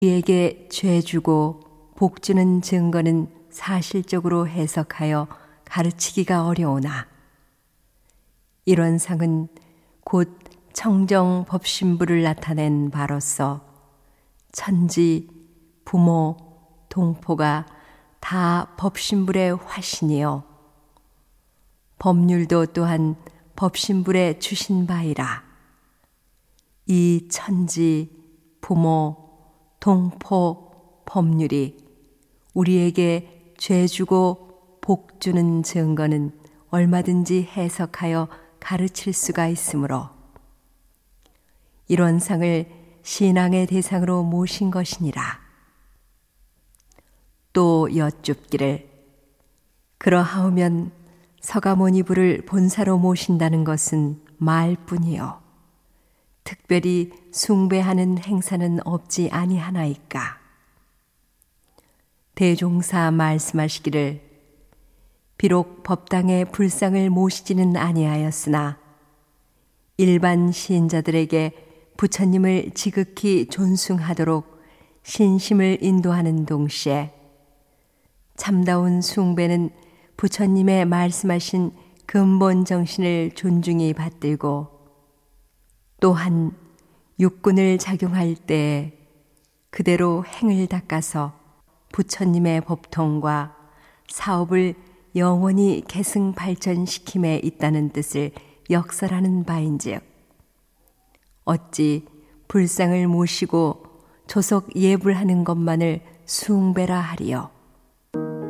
우리에게 죄 주고 복 주는 증거는 사실적으로 해석하여 가르치기가 어려우나 이런 상은 곧 청정 법신부를 나타낸 바로서 천지, 부모, 동포가 다 법신불의 화신이요 법률도 또한 법신불의 주신 바이라. 이 천지, 부모, 동포, 법률이 우리에게 죄 주고 복 주는 증거는 얼마든지 해석하여 가르칠 수가 있으므로 이런 상을 신앙의 대상으로 모신 것이니라. 또 여쭙기를 그러하오면 서가모니 부를 본사로 모신다는 것은 말뿐이요 특별히 숭배하는 행사는 없지 아니하나이까. 대종사 말씀하시기를 비록 법당에 불상을 모시지는 아니하였으나 일반 신자들에게 부처님을 지극히 존숭하도록 신심을 인도하는 동시에 참다운 숭배는 부처님의 말씀하신 근본 정신을 존중히 받들고 또한 육군을 작용할 때 그대로 행을 닦아서 부처님의 법통과 사업을 영원히 계승 발전시킴에 있다는 뜻을 역설하는 바인즉 어찌 불상을 모시고 조석 예불하는 것만을 숭배라 하리요.